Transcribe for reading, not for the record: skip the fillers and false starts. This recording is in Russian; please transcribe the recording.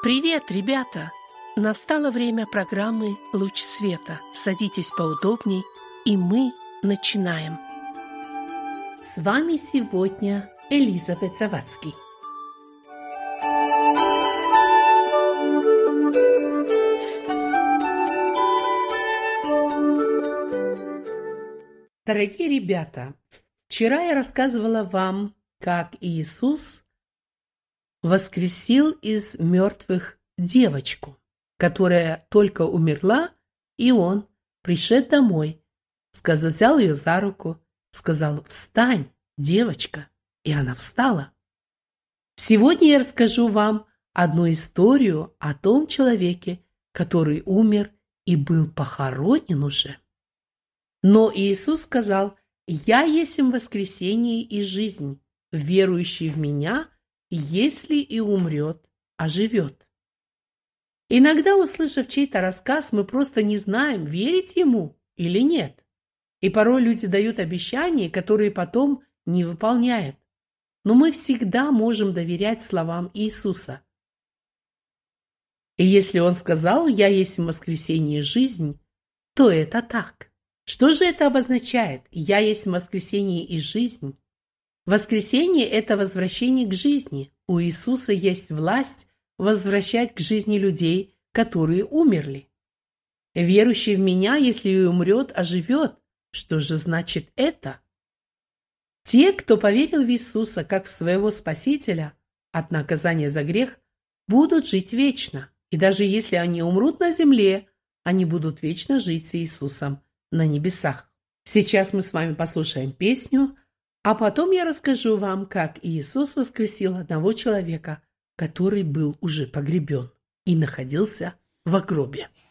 Привет, ребята! Настало время программы «Луч света». Садитесь поудобней, и мы начинаем. С вами сегодня Элизабет Завадский. Дорогие ребята, вчера я рассказывала вам, как Иисус воскресил из мертвых девочку, которая только умерла, и он, пришед домой, взял ее за руку, сказал: «Встань, девочка», и она встала. Сегодня я расскажу вам одну историю о том человеке, который умер и был похоронен уже. Но Иисус сказал: «Я есмь воскресение и жизнь, верующий в Меня, если и умрет, оживет». Иногда, услышав чей-то рассказ, мы просто не знаем, верить ему или нет. И порой люди дают обещания, которые потом не выполняют. Но мы всегда можем доверять словам Иисуса. И если Он сказал: «Я есть воскресение и жизнь», то это так. Что же это обозначает? «Я есть воскресение и жизнь»? Воскресение – это возвращение к жизни. У Иисуса есть власть возвращать к жизни людей, которые умерли. Верующий в Меня, если и умрет, оживет. Что же значит это? Те, кто поверил в Иисуса как в своего Спасителя от наказания за грех, будут жить вечно. И даже если они умрут на земле, они будут вечно жить с Иисусом на небесах. Сейчас мы с вами послушаем песню, а потом я расскажу вам, как Иисус воскресил одного человека, который был уже погребен и находился в гробе.